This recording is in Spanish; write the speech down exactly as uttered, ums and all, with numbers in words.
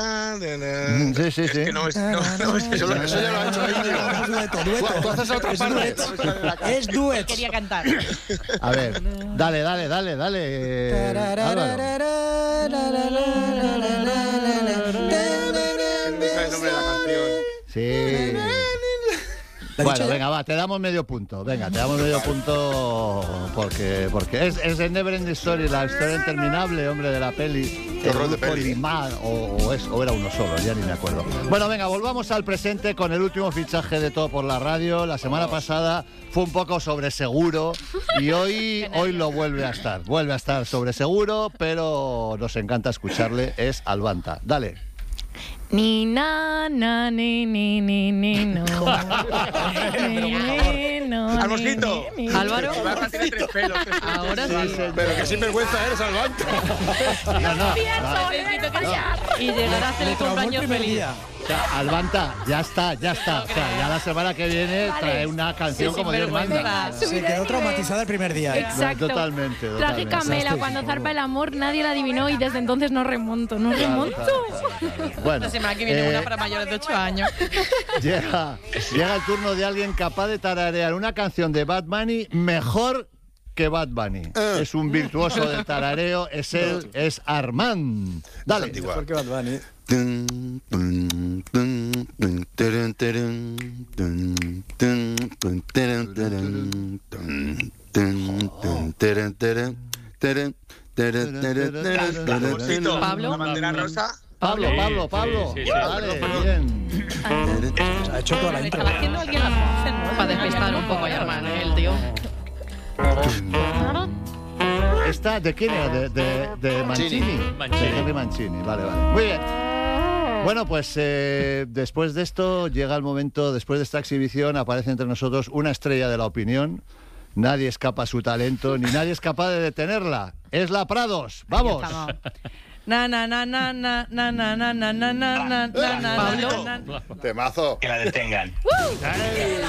na, na, na. Sí, sí, Es sí. que no, es, no, no, es que Eso, eso, eso ya lo ha hecho Íñigo. Es dueto, dueto. Tú haces la otra Es parte. duet. Es duet. Quería cantar. A ver, dale, dale, dale, dale. eh, Álvaro. no me sale el nombre de la canción. Sí. ¿La he Bueno, dicho ya? venga, va, te damos medio punto. Venga, te damos medio punto porque, porque es, es el Never Ending Story, la historia interminable, hombre, de la peli. Qué horror de Grupo peli. Limán, o, o, es, o era uno solo, ya ni me acuerdo. Bueno, venga, volvamos al presente con el último fichaje de Todo por la Radio. La semana pasada fue un poco sobre seguro y hoy, hoy lo vuelve a estar. Vuelve a estar sobre seguro, pero nos encanta escucharle. Es Albanta. Dale. Ni na na ni ni ni ni no. Ni, ni, no, ¡Al ni, mosquito! ni, ni. Álvaro, Albanta tiene tres pelos. Ahora sí. Pero que sinvergüenza eres, Albanta. No, no, no. Necesito callar. y llegar a hacer Le el traumó el cumpleaños primer feliz. día. O sea, Albanta, ya está, ya está. O sea, ya la semana que viene Vale. trae una canción Sí, como Dios sinvergüenza. manda. Se quedó traumatizada el primer día. ¿eh? Exacto. Totalmente, totalmente. Trágica Mela, cuando zarpa el amor, nadie la adivinó y desde entonces no remonto, no remonto. Bueno, La semana que viene eh, una para mayores de ocho años. llega, llega el turno de alguien capaz de tararear una canción de Bad Bunny mejor que Bad Bunny. Es un virtuoso del tarareo, es él, es Armand. Dale. antigua. Mejor que Bad Bunny. Tun, tun, tun, tun, tarun, tarun, tun, tun, tun, tarun, tarun, tun, tun, tun, tarun, tarun, tarun, tarun, tarun, tarun, tarun, Mosquito, Pablo. la bandera rosa. Pablo, Pablo, Pablo. Sí, sí, sí. Dale, bien. Ha hecho toda la Le intro. estaba haciendo alguien las voces, ¿no? Para despistar un poco a hermano, el tío. ¿Esta de quién era? De, de, de Mancini. Mancini. De Henry Mancini, vale, vale. Muy bien. Bueno, pues eh, después de esto llega el momento, después de esta exhibición aparece entre nosotros una estrella de la opinión. Nadie escapa a su talento, ni nadie es capaz de detenerla. Es la Prados. ¡Vamos! Estamos. Na na na na na na na na na na na na na na Pablo. na na. Temazo. Que la detengan.